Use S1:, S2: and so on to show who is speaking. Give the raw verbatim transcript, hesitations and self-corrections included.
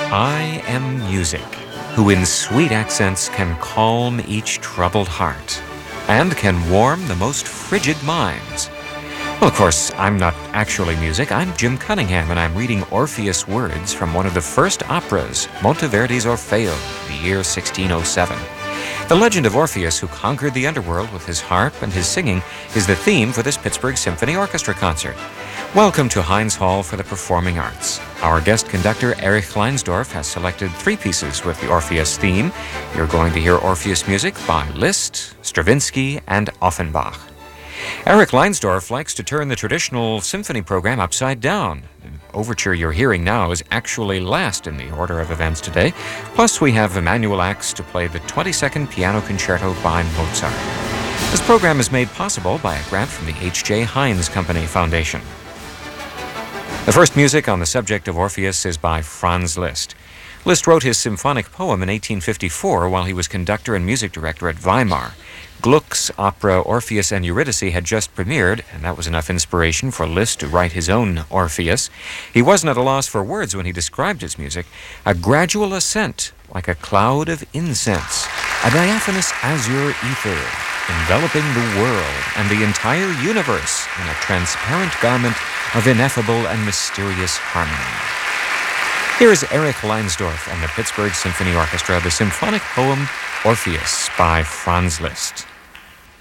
S1: I am music, who in sweet accents can calm each troubled heart, and can warm the most frigid minds. Well, of course, I'm not actually music. I'm Jim Cunningham, and I'm reading Orpheus words from one of the first operas, Monteverdi's Orfeo, the year sixteen oh seven. The legend of Orpheus, who conquered the underworld with his harp and his singing, is the theme for this Pittsburgh Symphony Orchestra concert. Welcome to Heinz Hall for the Performing Arts. Our guest conductor, Erich Leinsdorf, has selected three pieces with the Orpheus theme. You're going to hear Orpheus music by Liszt, Stravinsky, and Offenbach. Erich Leinsdorf likes to turn the traditional symphony program upside down. The overture you're hearing now is actually last in the order of events today. Plus, we have Emanuel Ax to play the twenty-second Piano Concerto by Mozart. This program is made possible by a grant from the H J. Heinz Company Foundation. The first music on the subject of Orpheus is by Franz Liszt. Liszt wrote his symphonic poem in eighteen fifty-four while he was conductor and music director at Weimar. Gluck's opera Orpheus and Eurydice had just premiered, and that was enough inspiration for Liszt to write his own Orpheus. He wasn't at a loss for words when he described his music: a gradual ascent, like a cloud of incense, a diaphanous azure ether, enveloping the world and the entire universe in a transparent garment of ineffable and mysterious harmony. Here is Erich Leinsdorf and the Pittsburgh Symphony Orchestra, the symphonic poem Orpheus by Franz Liszt.